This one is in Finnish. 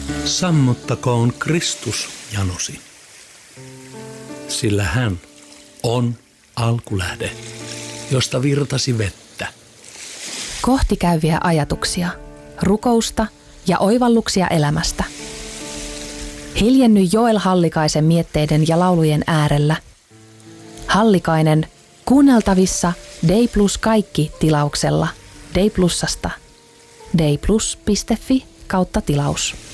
Sammuttakoon Kristus janosi, sillä hän on alkulähde, josta virtasi vettä. Kohtikäyviä ajatuksia, rukousta ja oivalluksia elämästä. Hiljenny Joel Hallikaisen mietteiden ja laulujen äärellä. Hallikainen kuunneltavissa Dei Plus kaikki -tilauksella Dei Plusasta. deiplus.fi/tilaus.